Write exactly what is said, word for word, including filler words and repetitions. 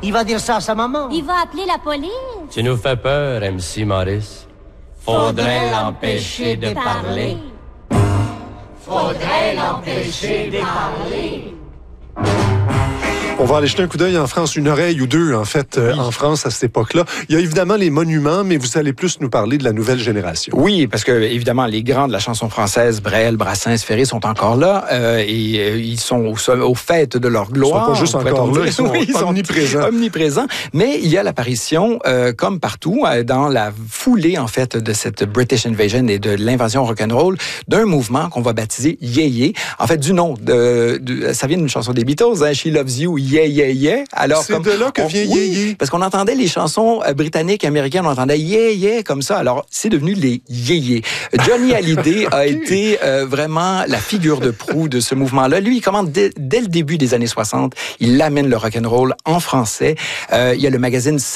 Il va dire ça à sa maman. Il va appeler la police. Tu nous fais peur, M C Maurice. Faudrait l'empêcher de parler. Faudrait l'empêcher de parler. On va aller jeter un coup d'œil en France, une oreille ou deux, en fait, euh, oui. en France à cette époque-là. Il y a évidemment les monuments, mais vous allez plus nous parler de la nouvelle génération. Oui, parce que évidemment, les grands de la chanson française, Brel, Brassens, Ferré, sont encore là euh, et euh, ils sont au, au fait de leur gloire. Ils sont pas juste encore là, ils sont, oui, ils sont omniprésents. omniprésents. Mais il y a l'apparition, euh, comme partout, euh, dans la foulée, en fait, de cette British Invasion et de l'invasion rock'n'roll, d'un mouvement qu'on va baptiser Yeah Yeah. En fait, du nom, de, de, ça vient d'une chanson des Beatles, hein, She Loves You, Yeah, yeah, yeah. Alors, c'est de là que on, vient oui, yeah, yeah. Parce qu'on entendait les chansons britanniques, américaines, on entendait yeah, yeah, comme ça. Alors, c'est devenu les yeah, yeah. Johnny Hallyday a été euh, vraiment la figure de proue de ce mouvement-là. Lui, il commande dès, dès le début des années soixante. Il amène le rock'n'roll en français. Euh, il y a le magazine